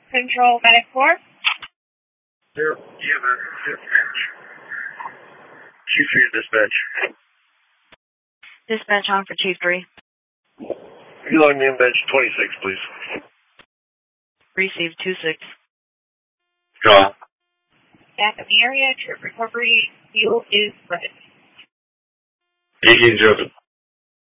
Control Medic 4. Yeah, dispatch. Chief 3 to dispatch. Dispatch on for Chief 3. You log me in bench 26, please. Receive 2-6. Draw. Back in the area, trip recovery, fuel is ready. 18-0.